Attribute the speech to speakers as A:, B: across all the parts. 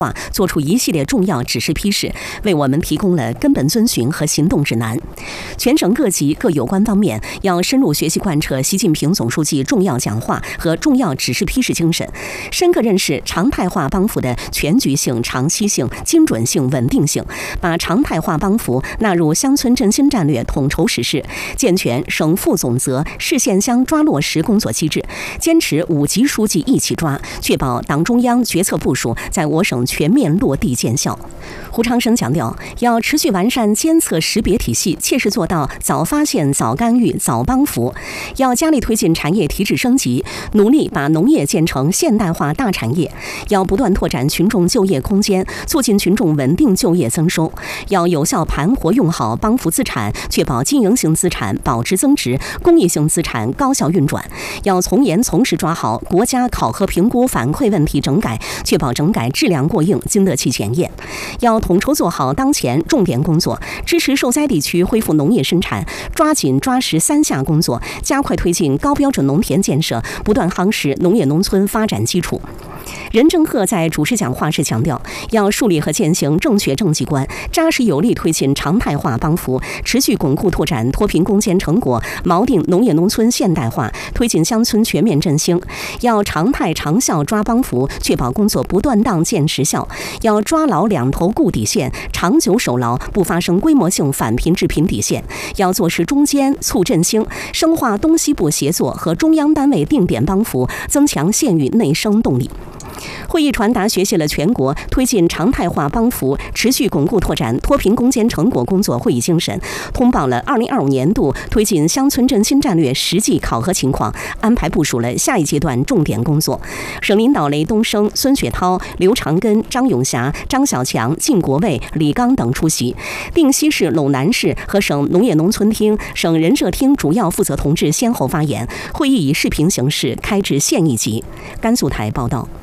A: 做出一系列重要指示批示，为我们提供了根本遵循和行动指南。全省各级各有关方面要深入学习贯彻习近平总书记重要讲话和重要指示批示精神，深刻认识常态化帮扶的全局性、长期性、精准性、稳定性，把常态化帮扶纳入乡村振兴战略统筹实施，健全省副总责、市县乡抓落实工作机制，坚持5级书记一起抓，确保党中央决策部署在我省全面落地见效。胡长生强调，要持续完善监测识别体系，切实做到早发现、早干预、早帮扶。要加力推进产业提质升级，努力把农业建成现代化大产业。要不断拓展群众就业空间，促进群众稳定就业增收。要有效盘活用好帮扶资产，确保经营性资产保值增值，公益性资产高效运转。要从严从实抓好国家考核评估反馈问题整改，确保整改质量过硬，经得起检验。要统筹做好当前重点工作，支持受灾地区恢复农业生产，抓紧抓实3下工作，加快推进高标准农田建设，不断夯实农业农村发展基础。任正鹤在主持讲话时强调，要树立和践行正确政绩观，扎实有力推进常态化帮扶，持续巩固拓展脱贫攻坚成果，锚定农业农村现代化，推进乡村全面振兴。要常态长效抓帮扶，确保工作不断当见实效。要抓牢两头固底线，长久守牢不发生规模性返贫致贫底线。要做实中间促振兴，深化东西部协作和中央单位定点帮扶，增强县域内生动力。会议传达学习了全国推进常态化帮扶、持续巩固拓展脱贫攻坚成果工作会议精神，通报了2025年度推进乡村振兴战略实际考核情况，安排部署了下一阶段重点工作。省领导雷东升、孙雪涛、刘长根、张永霞、张小强、靳国卫、李刚等出席。定西市、陇南市和省农业农村厅、省人社厅主要负责同志先后发言。会议以视频形式开至县一级。甘肃台报道。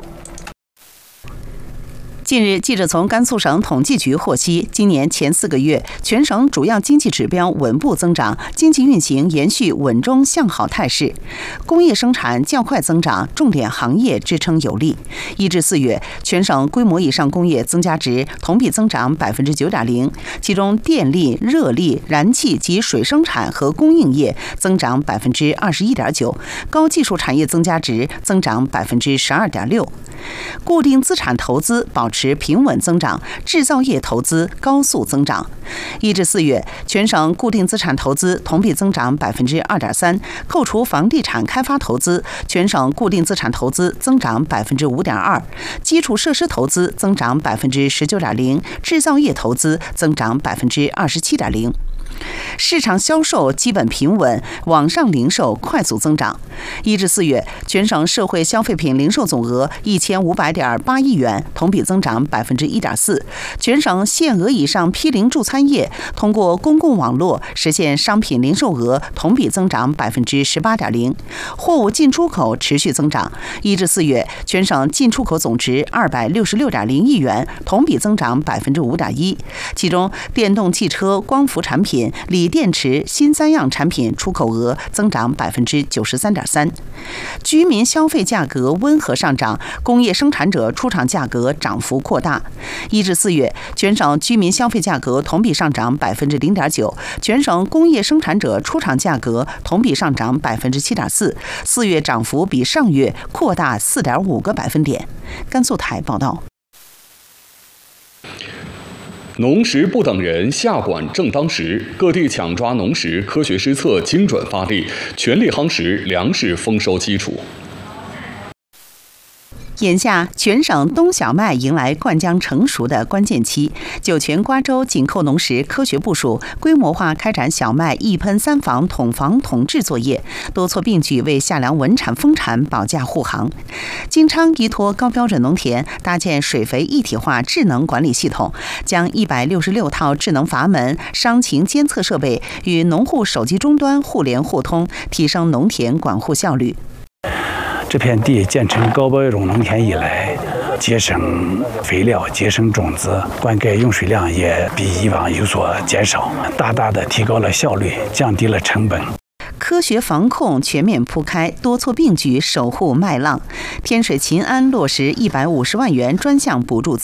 B: 近日，记者从甘肃省统计局获悉，今年前4个月，全省主要经济指标稳步增长，经济运行延续稳中向好态势，工业生产较快增长，重点行业支撑有力。1至4月，全省规模以上工业增加值同比增长 9.0%， 其中电力、热力、燃气及水生产和供应业增长 21.9%， 高技术产业增加值增长 12.6%。固定资产投资保持平稳增长，制造业投资高速增长。1至4月，全省固定资产投资同比增长 2.3%， 扣除房地产开发投资，全省固定资产投资增长 5.2%， 基础设施投资增长 19.0%， 制造业投资增长 27.0%。市场销售基本平稳，网上零售快速增长。1至4月，全省社会消费品零售总额1500.8亿元，同比增长 1.4%。全省限额以上批零助餐业通过公共网络实现商品零售额同比增长 18.0%。货物进出口持续增长。1至4月，全省进出口总值266.0亿元，同比增长 5.1%。其中，电动汽车、光伏产品、锂电池、新3样产品出口额增长 93.3%。居民消费价格温和上涨，工业生产者出厂价格涨幅扩大。1至4月，全省居民消费价格同比上涨 0.9%， 全省工业生产者出厂价格同比上涨 7.4%， 4月涨幅比上月扩大 4.5个百分点。甘肃台报道。
C: 农时不等人，下管正当时。各地抢抓农时，科学施策，精准发力，全力夯实粮食丰收基础。
B: 眼下，全省冬小麦迎来灌浆成熟的关键期，酒泉瓜州紧扣农时科学部署，规模化开展小麦一喷3防统治作业，多措并举为夏粮稳产丰产保驾护航。金昌依托高标准农田，搭建水肥一体化智能管理系统，将166套智能阀门、伤情监测设备与农户手机终端互联互通，提升农田管护效率。
D: 这片地建成高标准农田以来，节省肥料、节省种子，灌溉用水量也比以往有所减少，大大的提高了效率，降低了成本。
B: 科学防控全面铺开，多措并举守护麦浪。天水秦安落实150万元专项补助资